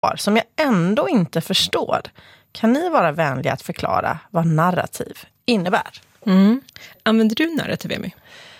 som jag ändå inte förstår. Kan ni vara vänliga att förklara vad narrativ innebär? Använder du narrativ, Emmy?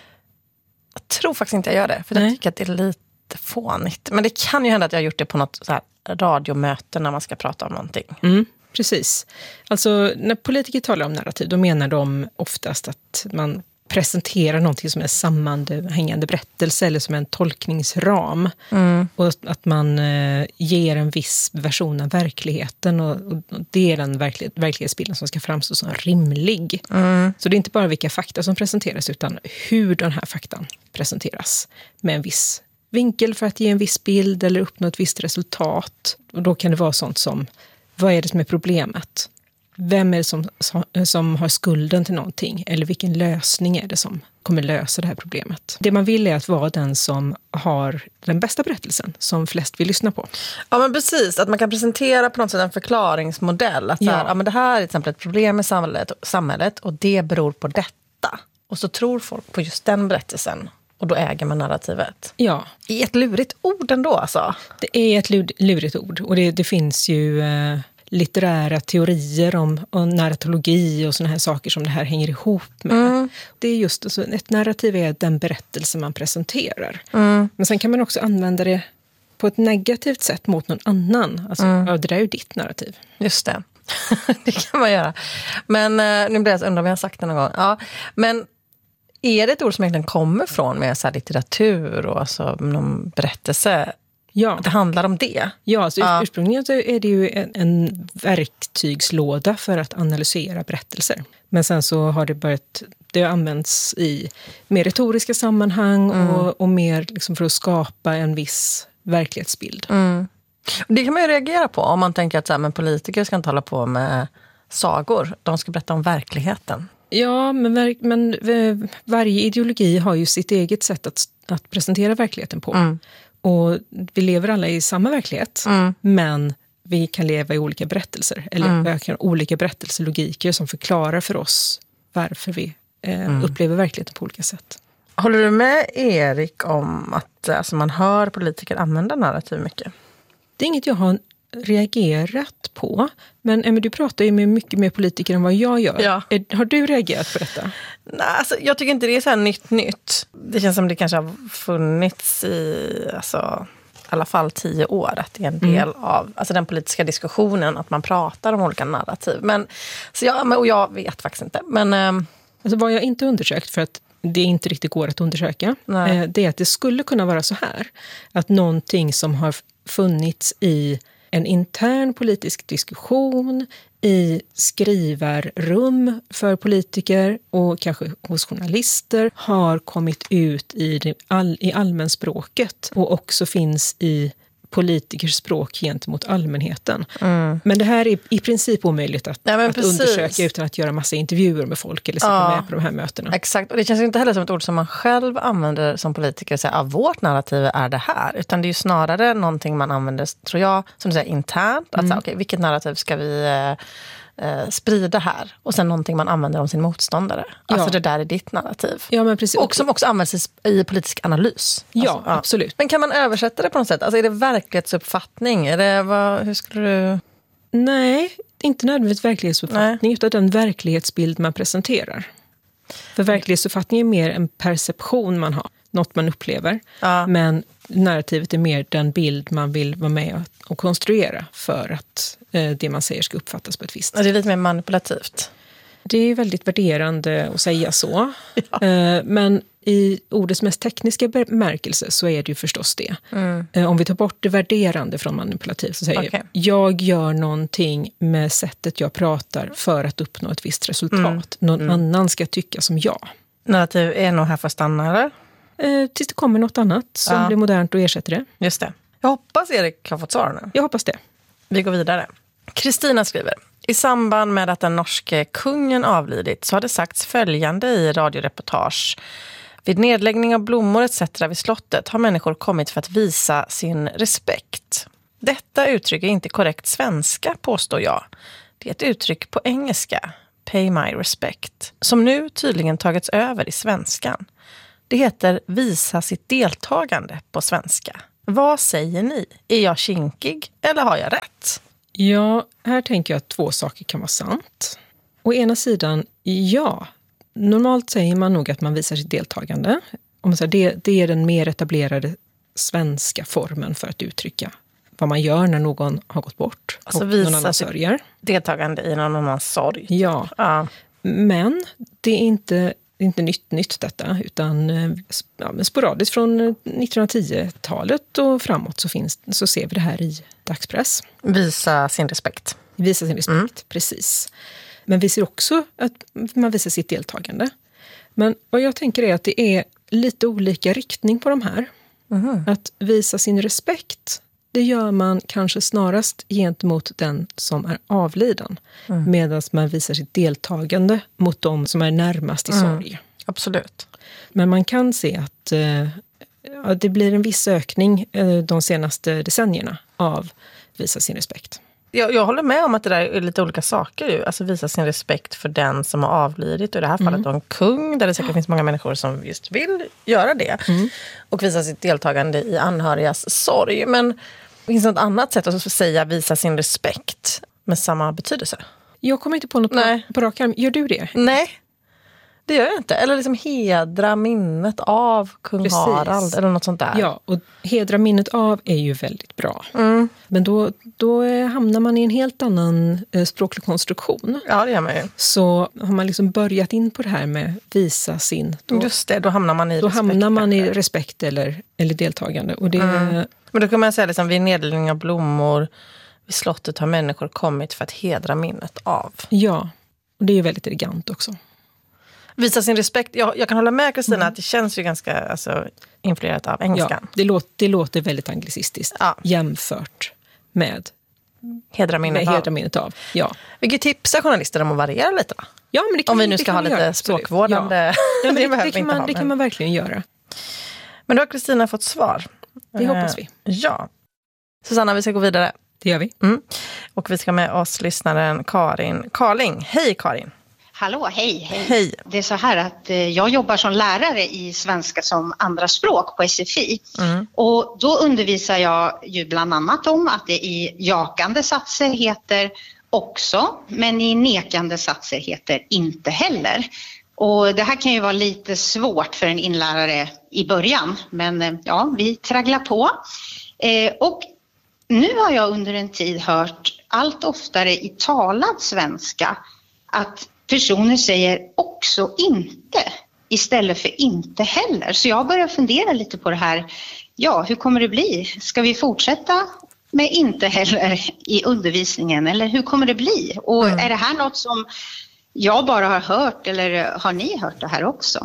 Jag tror faktiskt inte jag gör det, för jag tycker att det är lite fånigt. Men det kan ju hända att jag har gjort det på något så här radiomöte när man ska prata om någonting. Precis. Alltså, när politiker talar om narrativ, då menar de oftast att man presenterar någonting som en sammanhängande berättelse eller som en tolkningsram. Och att man ger en viss version av verkligheten och det är den verklighetsbilden som ska framstå som rimlig. Så det är inte bara vilka fakta som presenteras utan hur den här faktan presenteras med en viss vinkel för att ge en viss bild eller uppnå ett visst resultat. Och då kan det vara sånt som, vad är det som är problemet? Vem är det som har skulden till någonting? Eller vilken lösning är det som kommer lösa det här problemet? Det man vill är att vara den som har den bästa berättelsen som flest vill lyssna på. Ja, men precis. Att man kan presentera på något sätt en förklaringsmodell. Att så här, men det här är till exempel ett problem i samhället och det beror på detta. Och så tror folk på just den berättelsen. Och då äger man narrativet. Ja. Det är ett lurigt ord ändå alltså. Det är ett lurigt ord. Och det finns ju litterära teorier om narratologi och såna här saker som det här hänger ihop med. Det är just, alltså, ett narrativ är den berättelse man presenterar. Men sen kan man också använda det på ett negativt sätt mot någon annan. Alltså, det där är ju ditt narrativ. Just det. Det kan man göra. Men nu blir jag undra om jag har sagt det någon gång. Ja, men är det ett ord som egentligen kommer från med så här litteratur och alltså någon berättelse? Ja. Det handlar om det? Ja, så ursprungligen så är det ju en verktygslåda för att analysera berättelser. Men sen så har det använts i mer retoriska sammanhang och mer liksom för att skapa en viss verklighetsbild. Det kan man ju reagera på om man tänker att så här, men politiker ska inte hålla på med sagor. De ska berätta om verkligheten. Ja, men varje ideologi har ju sitt eget sätt att presentera verkligheten på. Och vi lever alla i samma verklighet, men vi kan leva i olika berättelser. Eller olika berättelselogiker som förklarar för oss varför vi upplever verkligheten på olika sätt. Håller du med Erik om att alltså, man hör politiker använda narrativ mycket? Det är inget jag har reagerat på. Men Emmy, du pratar ju med mycket mer politiker än vad jag gör. Ja. Har du reagerat på detta? Nej, alltså, jag tycker inte det är så här nytt. Det känns som det kanske har funnits i alla fall 10 år. Att det är en del av alltså, den politiska diskussionen. Att man pratar om olika narrativ. Och jag vet faktiskt inte. Men, alltså, vad jag inte undersökt för att det inte riktigt går att undersöka. Det är att det skulle kunna vara så här. Att någonting som har funnits i en intern politisk diskussion i skrivarrum för politiker och kanske hos journalister har kommit ut i allmänspråket och också finns i politikers språk gentemot allmänheten. Men det här är i princip omöjligt att undersöka utan att göra massa intervjuer med folk eller sitta med på de här mötena. Exakt, och det känns inte heller som ett ord som man själv använder som politiker och säger vårt narrativ är det här. Utan det är ju snarare någonting man använder, tror jag, som du säger, internt. Att säga, okej, vilket narrativ ska vi sprida här? Och sen någonting man använder om sin motståndare. Alltså det där är ditt narrativ. Ja, men precis. Och som också används i politisk analys. Ja, absolut. Men kan man översätta det på något sätt? Alltså är det verklighetsuppfattning? Är det, hur skulle du... Nej, inte nödvändigtvis verklighetsuppfattning utan den verklighetsbild man presenterar. För verklighetsuppfattning är mer en perception man har. Något man upplever. Men narrativet är mer den bild man vill vara med och konstruera för att det man säger ska uppfattas på ett visst sätt. Det är lite mer manipulativt. Det är väldigt värderande att säga så. Men i ordets mest tekniska bemärkelse så är det ju förstås det. Om vi tar bort det värderande från manipulativt så säger jag gör någonting med sättet jag pratar för att uppnå ett visst resultat. Någon annan ska tycka som jag. Narrativ är nog här för att stanna, eller? Tills det kommer något annat som blir modernt och ersätter det. Just det. Jag hoppas Erik har fått svar nu. Jag hoppas det. Vi går vidare. Kristina skriver: i samband med att den norske kungen avlidit så har det sagts följande i radioreportage. Vid nedläggning av blommor etc. vid slottet har människor kommit för att visa sin respekt. Detta uttryck är inte korrekt svenska, påstår jag. Det är ett uttryck på engelska, pay my respect, som nu tydligen tagits över i svenskan. Det heter visa sitt deltagande på svenska. Vad säger ni? Är jag kinkig eller har jag rätt? Ja, här tänker jag att 2 saker kan vara sant. Å ena sidan, ja. Normalt säger man nog att man visar sitt deltagande. Om man säger, det är den mer etablerade svenska formen för att uttrycka vad man gör när någon har gått bort. Alltså och visa någon annan sörjer. Deltagande i någon annans sorg. Ja, men det är inte nytt detta, utan sporadiskt från 1910-talet och framåt så ser vi det här i dagspress. Visa sin respekt. Precis. Men vi ser också att man visar sitt deltagande. Men vad jag tänker är att det är lite olika riktning på de här. Att visa sin respekt, det gör man kanske snarast gentemot den som är avliden. Medan man visar sitt deltagande mot de som är närmast i sorg. Absolut. Men man kan se att det blir en viss ökning de senaste decennierna av visa sin respekt. Jag håller med om att det där är lite olika saker ju. Alltså visa sin respekt för den som har avlidit. Och i det här fallet då en kung, där det säkert finns många människor som just vill göra det. Och visa sitt deltagande i anhörigas sorg. Men finns det något annat sätt att säga visa sin respekt med samma betydelse? Jag kommer inte på något på rak arm. Gör du det? Nej, det gör jag inte. Eller liksom hedra minnet av kung Harald eller något sånt där. Ja, och hedra minnet av är ju väldigt bra. Men då hamnar man i en helt annan språklig konstruktion. Ja, det gör man ju. Så har man liksom börjat in på det här med visa sin... Just det, då hamnar man i respekt. Då hamnar man i kanske. Respekt eller deltagande. Och det, Men då kan man säga liksom, vid nedläggning av blommor vid slottet har människor kommit för att hedra minnet av. Ja, och det är ju väldigt elegant också. Visa sin respekt. Jag kan hålla med Kristina att det känns ju ganska influerat av engelskan. Ja, det låter väldigt anglicistiskt jämfört med hedra minnet av. Ja. Vi kan tipsa journalister om att variera lite då. Ja, men det kan, om vi nu ska ha lite göra, språkvårdande. Ja. Det kan man verkligen göra. Men då har Kristina fått svar. Det hoppas vi. Ja. Susanna, vi ska gå vidare. Det gör vi. Och vi ska med oss lyssnaren Karin Karling. Hej Karin! Hallå, hej. Det är så här att jag jobbar som lärare i svenska som andra språk på SFI. Och då undervisar jag ju bland annat om att det i jakande satser heter också, men i nekande satser heter inte heller. Och det här kan ju vara lite svårt för en inlärare i början, men ja, vi tragglar på. Och nu har jag under en tid hört allt oftare i talad svenska att personer säger också inte istället för inte heller. Så jag börjar fundera lite på det här. Ja, hur kommer det bli? Ska vi fortsätta med inte heller i undervisningen? Eller hur kommer det bli? Och är det här något som jag bara har hört eller har ni hört det här också?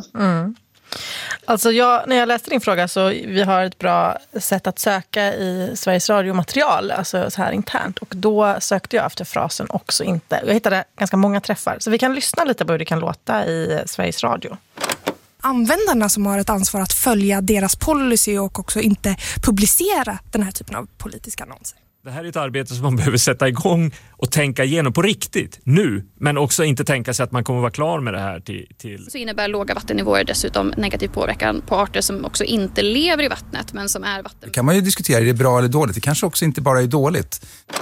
Alltså när jag läste din fråga så vi har ett bra sätt att söka i Sveriges radiomaterial, alltså så här internt. Och då sökte jag efter frasen också inte. Jag hittade ganska många träffar. Så vi kan lyssna lite på hur det kan låta i Sveriges Radio. Användarna som har ett ansvar att följa deras policy och också inte publicera den här typen av politiska annonser. Det här är ett arbete som man behöver sätta igång och tänka igenom på riktigt nu. Men också inte tänka sig att man kommer vara klar med det här till... Så innebär låga vattennivåer dessutom negativ påverkan på arter som också inte lever i vattnet men som är vatten. Det kan man ju diskutera, är det bra eller dåligt? Det kanske också inte bara är dåligt.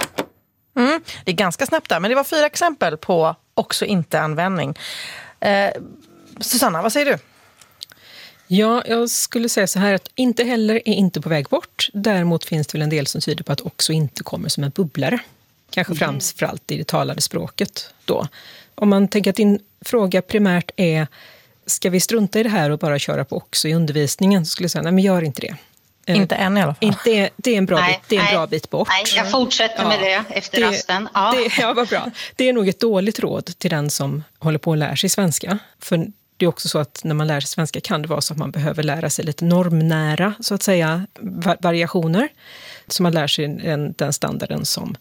Det är ganska snabbt där, men det var 4 exempel på också inte-användning. Susanna, vad säger du? Ja, jag skulle säga så här att inte heller är inte på väg bort. Däremot finns det väl en del som tyder på att också inte kommer som en bubblare. Kanske framförallt i det talade språket då. Om man tänker att din fråga primärt är ska vi strunta i det här och bara köra på också i undervisningen, så skulle jag säga nej, men gör inte det. Inte än i alla fall. Det är en bra bit bort. Nej, jag fortsätter med det efter rasten. Ja, vad bra. Det är nog ett dåligt råd till den som håller på att lära sig svenska. För det är också så att när man lär sig svenska kan det vara så att man behöver lära sig lite normnära, så att säga, variationer. Så man lär sig den standarden som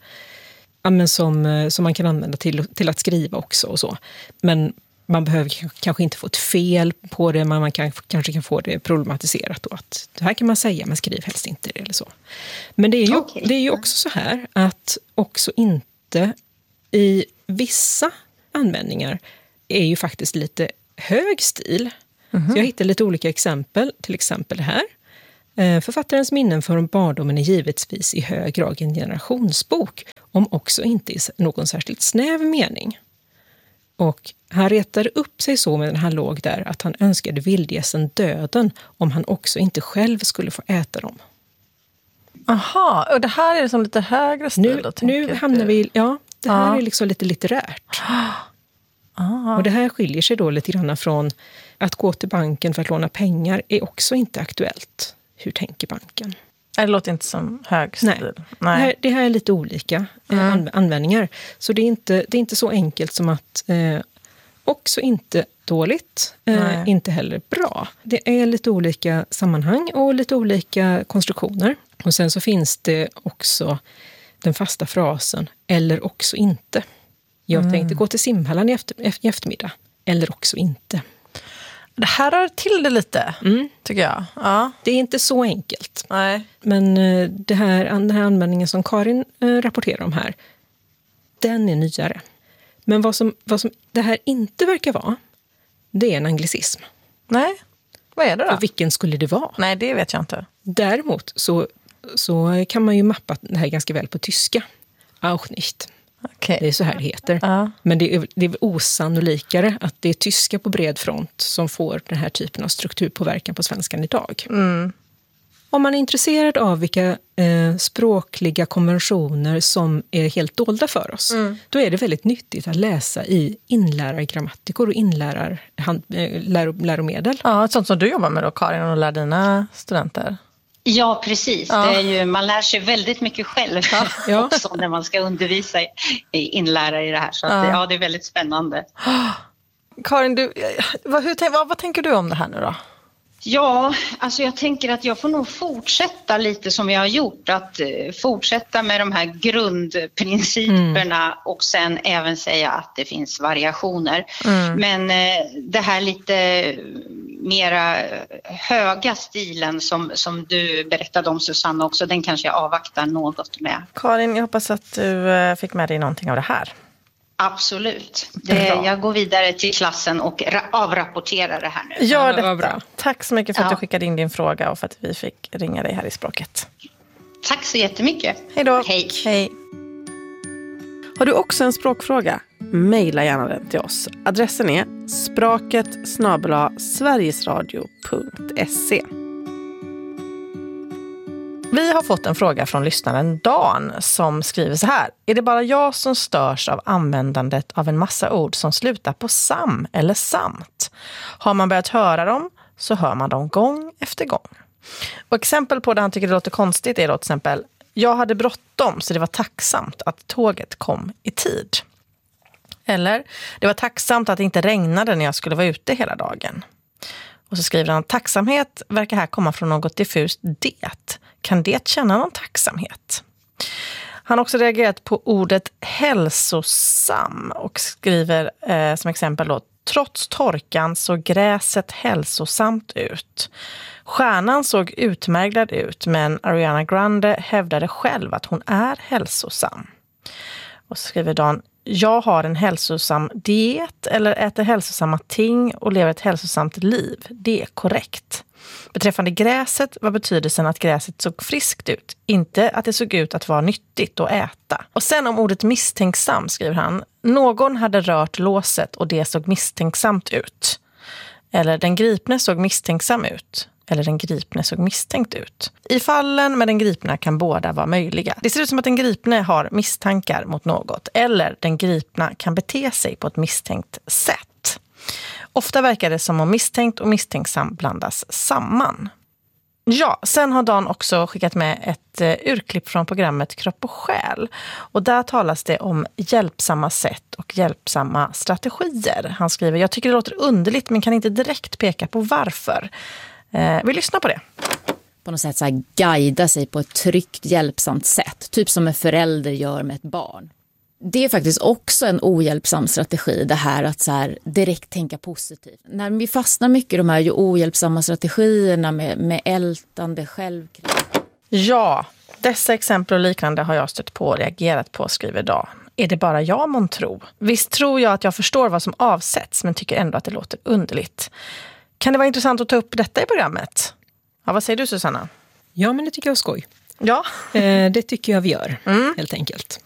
man kan använda till att skriva också och så. Men man behöver kanske inte få ett fel på det, men man kanske kan få det problematiserat då, att det här kan man säga, men skriv helst inte det eller så. Men det är ju också så här att också inte i vissa användningar är ju faktiskt lite hög stil. Så jag hittade lite olika exempel, till exempel det här. Författarens minnen från barndomen är givetvis i hög grad en generationsbok, om också inte i någon särskilt snäv mening. Och han retade upp sig så med när han låg där att han önskade vildgässen döden om han också inte själv skulle få äta dem. Aha, och det här är liksom lite högre stil. Nu hamnar vi... Ja, det här är liksom lite litterärt. Och det här skiljer sig då lite grann från att gå till banken för att låna pengar är också inte aktuellt. Hur tänker banken? Det låter inte som hög stil. Nej. Det här är lite olika användningar. Så det är inte så enkelt som att också inte dåligt, inte heller bra. Det är lite olika sammanhang och lite olika konstruktioner. Och sen så finns det också den fasta frasen eller också inte. Jag tänkte gå till simhallen i eftermiddag. Eller också inte. Det här rör till det lite, tycker jag. Ja. Det är inte så enkelt. Nej. Men den här användningen som Karin rapporterar om här, den är nyare. Men vad som det här inte verkar vara, det är en anglicism. Nej, vad är det då? För vilken skulle det vara? Nej, det vet jag inte. Däremot så kan man ju mappa det här ganska väl på tyska. Auch nicht. Okay. Det är så här det heter. Men det är osannolikare att det är tyska på bred front som får den här typen av strukturpåverkan på svenskan idag. Om man är intresserad av vilka språkliga konventioner som är helt dolda för oss, då är det väldigt nyttigt att läsa i inlärargrammatikor och inlärarläromedel. Ja, sånt som du jobbar med då, Karin, och lär dina studenter. Ja, precis. Ja. Det är ju, man lär sig väldigt mycket själv också när man ska undervisa inlärare i det här. Så att, det är väldigt spännande. Karin, vad tänker du om det här nu då? Ja, alltså jag tänker att jag får nog fortsätta lite som jag har gjort. Att fortsätta med de här grundprinciperna och sen även säga att det finns variationer. Men det här lite mera höga stilen som du berättade om, Susanna, också, den kanske jag avvaktar något med. Karin, jag hoppas att du fick med dig någonting av det här. Absolut. Jag går vidare till klassen och avrapporterar det här nu. Gör detta. Bra. Tack så mycket för att du skickade in din fråga och för att vi fick ringa dig här i Språket. Tack så jättemycket. Hej då. Hej. Har du också en språkfråga? Maila gärna den till oss. Adressen är spraket@sverigesradio.se. Vi har fått en fråga från lyssnaren Dan som skriver så här. Är det bara jag som störs av användandet av en massa ord som slutar på sam eller samt? Har man börjat höra dem så hör man dem gång efter gång. Och exempel på det han tycker det låter konstigt är då till exempel: jag hade bråttom så det var tacksamt att tåget kom i tid. Eller, det var tacksamt att det inte regnade när jag skulle vara ute hela dagen. Och så skriver han: tacksamhet verkar här komma från något diffust det. Kan det känna någon tacksamhet? Han har också reagerat på ordet hälsosam och skriver som exempel då: trots torkan såg gräset hälsosamt ut. Stjärnan såg utmärglad ut, men Ariana Grande hävdade själv att hon är hälsosam. Och så skriver Dan: jag har en hälsosam diet eller äter hälsosamma ting och lever ett hälsosamt liv. Det är korrekt. Beträffande gräset var betydelsen att gräset såg friskt ut, inte att det såg ut att vara nyttigt att äta. Och sen om ordet misstänksam skriver han: någon hade rört låset och det såg misstänksamt ut. Eller den gripne såg misstänksam ut. Eller den gripne såg misstänkt ut. I fallen med den gripna kan båda vara möjliga. Det ser ut som att den gripne har misstankar mot något. Eller den gripna kan bete sig på ett misstänkt sätt. Ofta verkar det som om misstänkt och misstänksam blandas samman. Ja, sen har Dan också skickat med ett urklipp från programmet Kropp och själ. Och där talas det om hjälpsamma sätt och hjälpsamma strategier. Han skriver: jag tycker det låter underligt men kan inte direkt peka på varför. Vi lyssnar på det. På något sätt så här guida sig på ett tryggt, hjälpsamt sätt. Typ som en förälder gör med ett barn. Det är faktiskt också en ohjälpsam strategi, det här att så här direkt tänka positivt. När vi fastnar mycket i de här ohjälpsamma strategierna med ältande, självkritik. Ja, dessa exempel och liknande har jag stött på och reagerat på, skriver Dan. Är det bara jag mån tro? Visst tror jag att jag förstår vad som avsätts, men tycker ändå att det låter underligt. Kan det vara intressant att ta upp detta i programmet? Ja, vad säger du, Susanna? Ja, men det tycker jag är skoj. Ja. Det tycker jag vi gör, helt enkelt.